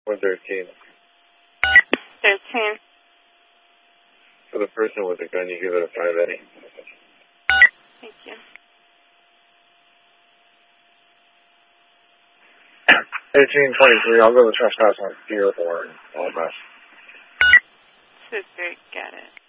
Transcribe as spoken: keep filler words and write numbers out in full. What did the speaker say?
one thirteen. thirteen. For the person with the gun, you give it a five Eddie. Thank you. eighteen twenty-three, I'll go to trespass on zero four. All the best. Two three, got it.